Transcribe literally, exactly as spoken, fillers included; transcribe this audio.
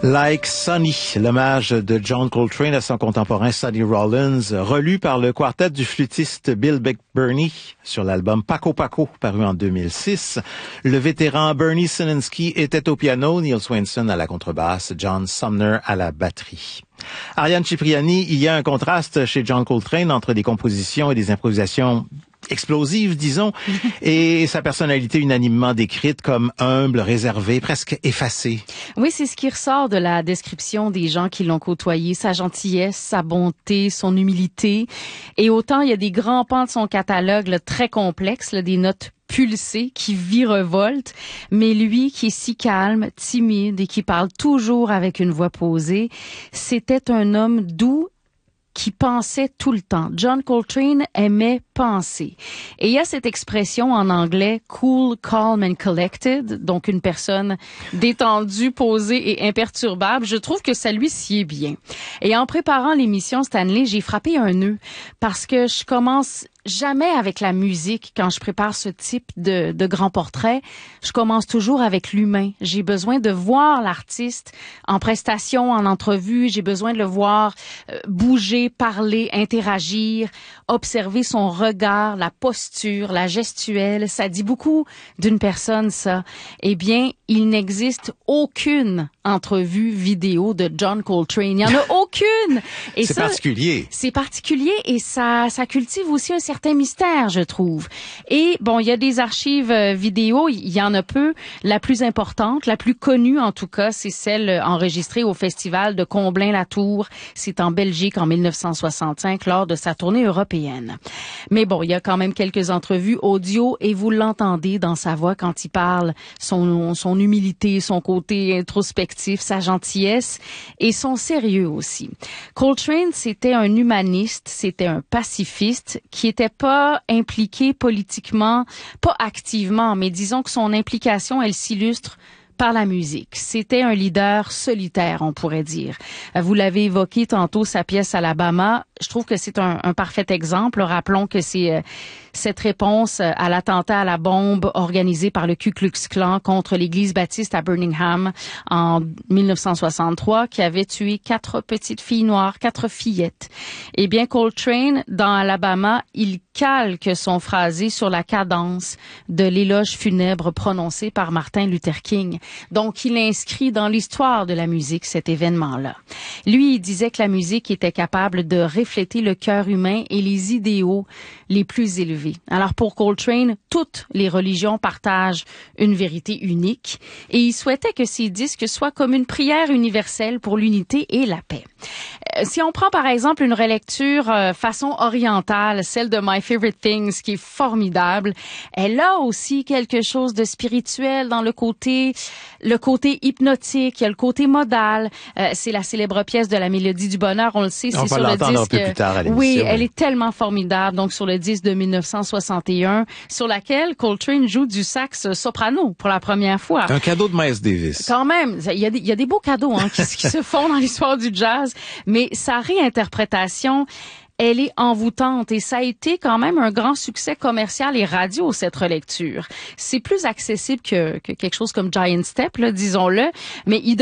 Like Sonny, l'hommage de John Coltrane à son contemporain Sonny Rollins, relu par le quartet du flûtiste Bill Bernie sur l'album Paco Paco, paru en deux mille six. Le vétéran Bernie Sininsky était au piano, Neil Swainson à la contrebasse, John Sumner à la batterie. Ariane Cipriani, il y a un contraste chez John Coltrane entre des compositions et des improvisations explosive, disons, et sa personnalité unanimement décrite comme humble, réservée, presque effacée. Oui, c'est ce qui ressort de la description des gens qui l'ont côtoyé, sa gentillesse, sa bonté, son humilité. Et autant il y a des grands pans de son catalogue là, très complexes, là, des notes pulsées qui virevoltent, mais lui qui est si calme, timide et qui parle toujours avec une voix posée, c'était un homme doux qui pensait tout le temps. John Coltrane aimait penser. Et il y a cette expression en anglais, cool, calm and collected, donc une personne détendue, posée et imperturbable. Je trouve que ça lui sied bien. Et en préparant l'émission Stanley, j'ai frappé un nœud parce que je commence jamais avec la musique quand je prépare ce type de, de grand portrait. Je commence toujours avec l'humain. J'ai besoin de voir l'artiste en prestation, en entrevue. J'ai besoin de le voir euh, bouger, parler, interagir, observer son regard, la posture, la gestuelle. Ça dit beaucoup d'une personne, ça. Eh bien, il n'existe aucune entrevue vidéo de John Coltrane. Il n'y en a aucune. Et c'est ça, particulier. C'est particulier et ça, ça cultive aussi un certain mystère, je trouve. Et bon, il y a des archives euh, vidéo, il y en a peu. La plus importante, la plus connue en tout cas, c'est celle enregistrée au festival de Comblain-la-Tour. C'est en Belgique en mille neuf cent soixante-cinq lors de sa tournée européenne. Mais bon, il y a quand même quelques entrevues audio et vous l'entendez dans sa voix quand il parle, son, son humilité, son côté introspectif, sa gentillesse et son sérieux aussi. Coltrane, c'était un humaniste, c'était un pacifiste qui était pas impliqué politiquement, pas activement, mais disons que son implication, elle s'illustre par la musique. C'était un leader solitaire, on pourrait dire. Vous l'avez évoqué tantôt, sa pièce Alabama. Je trouve que c'est un, un parfait exemple. Rappelons que c'est euh, cette réponse à l'attentat à la bombe organisé par le Ku Klux Klan contre l'église baptiste à Birmingham en mille neuf cent soixante-trois qui avait tué quatre petites filles noires, quatre fillettes. Eh bien, Coltrane, dans Alabama, il calque son phrasé sur la cadence de l'éloge funèbre prononcé par Martin Luther King. Donc, il inscrit dans l'histoire de la musique cet événement-là. Lui, il disait que la musique était capable de refléter le cœur humain et les idéaux les plus élevés. Alors, pour Coltrane, toutes les religions partagent une vérité unique et il souhaitait que ses disques soient comme une prière universelle pour l'unité et la paix. Euh, si on prend par exemple une relecture euh, façon orientale, celle de My Favorite Things, qui est formidable, elle a aussi quelque chose de spirituel dans le côté, le côté hypnotique, il y a le côté modal. Euh, c'est la célèbre pièce de la Mélodie du bonheur, on le sait, on c'est sur le disque. Un peu plus tard à l'émission, oui, oui, elle est tellement formidable. Donc sur le disque de mille neuf cent soixante et un, sur laquelle Coltrane joue du sax soprano pour la première fois. Un cadeau de Miles Davis. Quand même, il y a des, il y a des beaux cadeaux hein, qui, qui se font dans l'histoire du jazz, mais sa réinterprétation, elle est envoûtante et ça a été quand même un grand succès commercial et radio, cette relecture. C'est plus accessible que, que quelque chose comme Giant Step, là, disons-le, mais il